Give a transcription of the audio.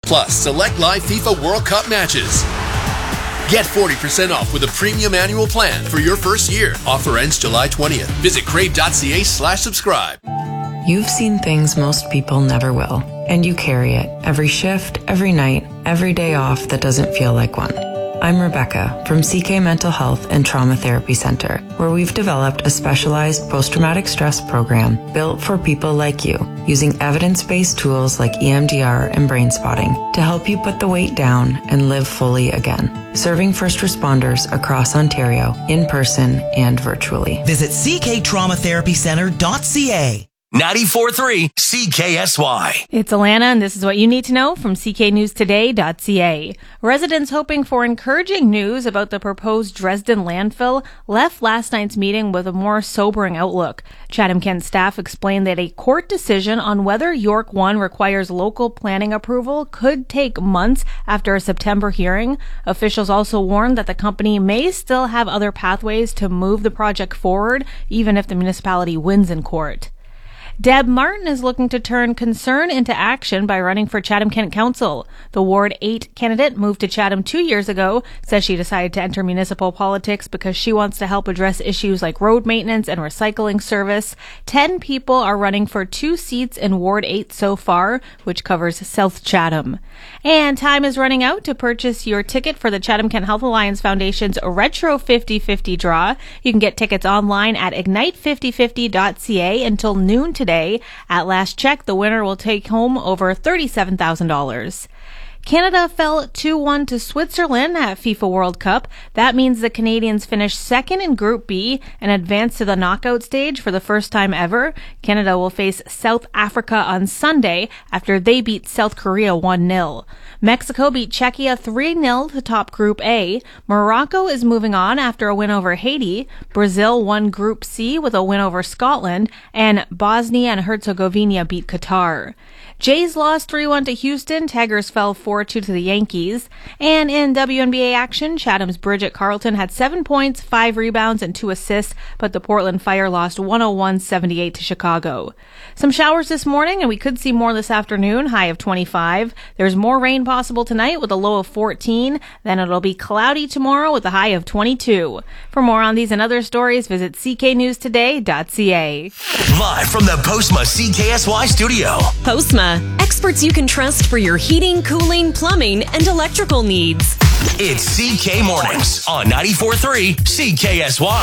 plus select live FIFA World Cup matches. Get 40% off with a premium annual plan for your first year. Offer ends July 20th. Visit crave.ca/subscribe. You've seen things most people never will, and you carry it every shift, every night, every day off that doesn't feel like one. I'm Rebecca from CK Mental Health and Trauma Therapy Center, where we've developed a specialized post-traumatic stress program built for people like you, using evidence-based tools like EMDR and brain spotting to help you put the weight down and live fully again. Serving first responders across Ontario, in person and virtually. Visit cktraumatherapycenter.ca. 94.3 CKSY. It's Alana, and this is what you need to know from cknewstoday.ca. Residents hoping for encouraging news about the proposed Dresden landfill left last night's meeting with a more sobering outlook. Chatham-Kent staff explained that a court decision on whether York 1 requires local planning approval could take months after a September hearing. Officials also warned that the company may still have other pathways to move the project forward, even if the municipality wins in court. Deb Martin is looking to turn concern into action by running for Chatham-Kent Council. The Ward 8 candidate moved to Chatham 2 years ago, says she decided to enter municipal politics because she wants to help address issues like road maintenance and recycling service. 10 people are running for 2 seats in Ward 8 so far, which covers South Chatham. And time is running out to purchase your ticket for the Chatham-Kent Health Alliance Foundation's Retro 50/50 draw. You can get tickets online at ignite5050.ca until noon today. At last check, the winner will take home over $37,000. Canada fell 2-1 to Switzerland at FIFA World Cup. That means the Canadians finished second in Group B and advanced to the knockout stage for the first time ever. Canada will face South Africa on Sunday after they beat South Korea 1-0. Mexico beat Czechia 3-0 to top Group A. Morocco is moving on after a win over Haiti. Brazil won Group C with a win over Scotland, and Bosnia and Herzegovina beat Qatar. Jays lost 3-1 to Houston. Tigers fell 4-2 to the Yankees. And in WNBA action, Chatham's Bridget Carlton had 7 points, 5 rebounds, and 2 assists, but the Portland Fire lost 101-78 to Chicago. Some showers this morning, and we could see more this afternoon, high of 25. There's more rain possible tonight with a low of 14. Then it'll be cloudy tomorrow with a high of 22. For more on these and other stories, visit cknewstoday.ca. Live from the Postma CKSY studio. Postma, experts you can trust for your heating, cooling, plumbing, and electrical needs. It's CK Mornings on 94.3 CKSY.